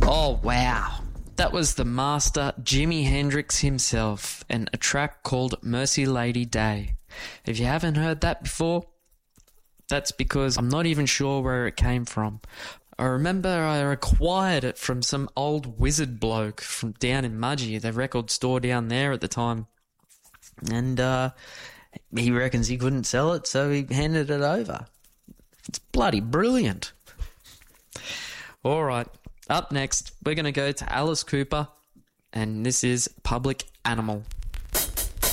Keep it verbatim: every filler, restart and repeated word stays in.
Oh, wow. That was the master Jimi Hendrix himself and a track called Mercy Lady Day. If you haven't heard that before, that's because I'm not even sure where it came from. I remember I acquired it from some old wizard bloke from down in Mudgee, the record store down there at the time. And uh, he reckons he couldn't sell it, so he handed it over. It's bloody brilliant. All right, up next, we're going to go to Alice Cooper, and this is Public Animal.